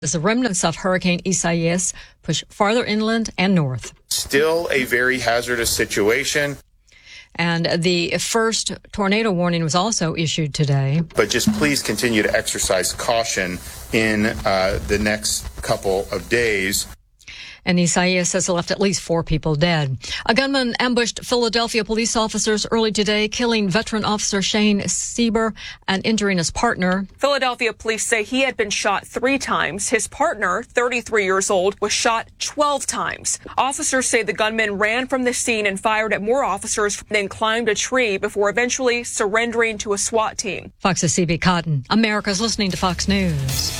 as the remnants of Hurricane Isaias push farther inland and north. Still a very hazardous situation. And the first tornado warning was also issued today. But just please continue to exercise caution in the next couple of days. And Isaias has left at least 4 people dead. A gunman ambushed Philadelphia police officers early today, killing veteran officer Shane Sieber and injuring his partner. Philadelphia police say he had been shot 3 times. His partner, 33 years old, was shot 12 times. Officers say the gunman ran from the scene and fired at more officers, then climbed a tree before eventually surrendering to a SWAT team. Fox's CB Cotton. America's listening to Fox News.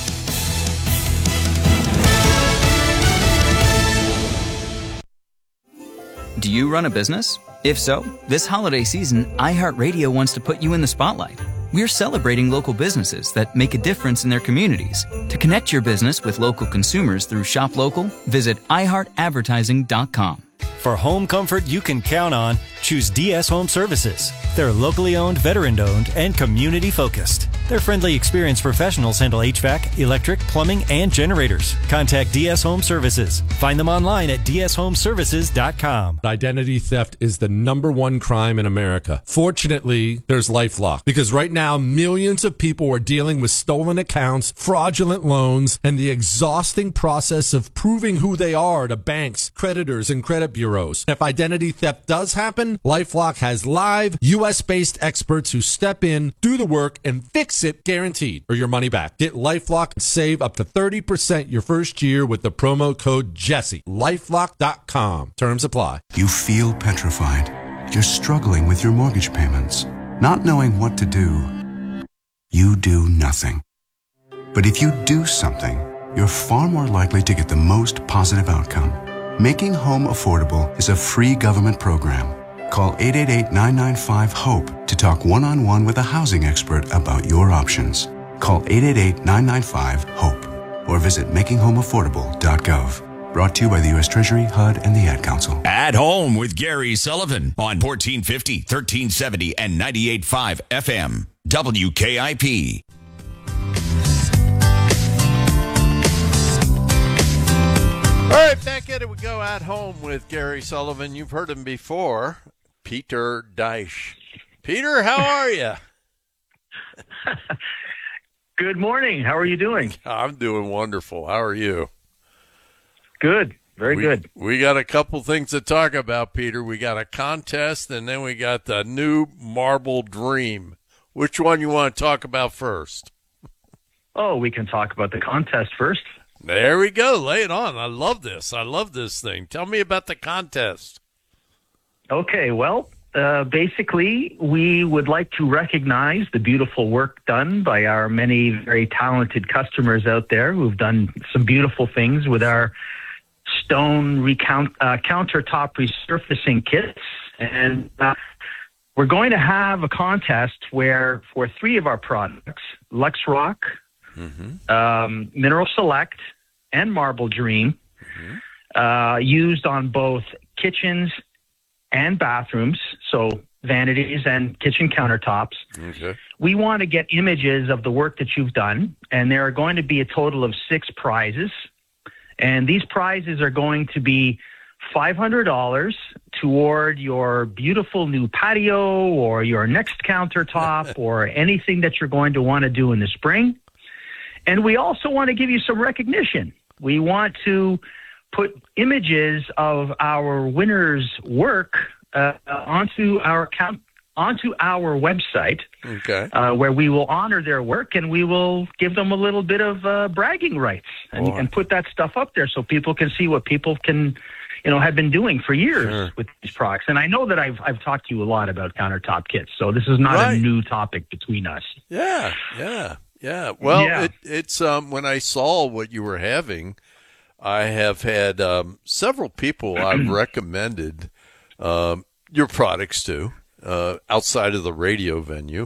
Do you run a business? If so, this holiday season, iHeartRadio wants to put you in the spotlight. We're celebrating local businesses that make a difference in their communities. To connect your business with local consumers through Shop Local, visit iHeartAdvertising.com. For home comfort you can count on, choose DS Home Services. They're locally owned, veteran-owned, and community-focused. Their friendly, experienced professionals handle HVAC, electric, plumbing, and generators. Contact DS Home Services. Find them online at dshomeservices.com. Identity theft is the #1 crime in America. Fortunately, there's LifeLock, because right now millions of people are dealing with stolen accounts, fraudulent loans, and the exhausting process of proving who they are to banks, creditors, and credit bureaus. If identity theft does happen, LifeLock has live U.S.-based experts who step in, do the work, and fix it guaranteed, or your money back. Get LifeLock and save up to 30% your first year with the promo code Jesse. LifeLock.com. Terms apply. You feel petrified. You're struggling with your mortgage payments, not knowing what to do. You do nothing. But if you do something, you're far more likely to get the most positive outcome. Making Home Affordable is a free government program. Call 888-995-HOPE to talk one-on-one with a housing expert about your options. Call 888-995-HOPE or visit makinghomeaffordable.gov. Brought to you by the U.S. Treasury, HUD, and the Ad Council. At Home with Gary Sullivan on 1450, 1370, and 98.5 FM. WKIP. All right, back at it we go. At Home with Gary Sullivan. You've heard him before, Peter Deich. Peter, how are you? Good morning. How are you doing? I'm doing wonderful. How are you? Good. Very good. We got a couple things to talk about, Peter. We got a contest, and then we got the new Marble Dream. Which one you want to talk about first? Oh, we can talk about the contest first. There we go. Lay it on. I love this. I love this thing. Tell me about the contest. Okay, well, basically, we would like to recognize the beautiful work done by our many very talented customers out there who've done some beautiful things with our stone countertop resurfacing kits. And we're going to have a contest where for 3 of our products, Lux Rock, Mineral Select, and Marble Dream, used on both kitchens and bathrooms, so vanities and kitchen countertops. Okay. We want to get images of the work that you've done, and there are going to be a total of 6 prizes. And these prizes are going to be $500 toward your beautiful new patio or your next countertop or anything that you're going to want to do in the spring. And we also want to give you some recognition. We want to put images of our winners' work onto our website, okay, where we will honor their work and we will give them a little bit of bragging rights and put that stuff up there so people can see what people can, have been doing for years with these products. And I know that I've talked to you a lot about countertop kits, so this is not a new topic between us. Yeah. Well, it's when I saw what you were having, I have had several people I've recommended your products to outside of the radio venue.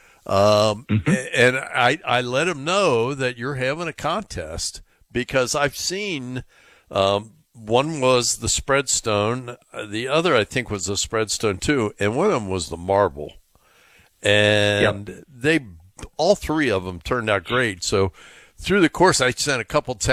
And I let them know that you're having a contest because I've seen one was the Spreadstone, the other I think was the Spreadstone too, and one of them was the Marble. And all 3 of them turned out great. So through the course, I sent a couple texts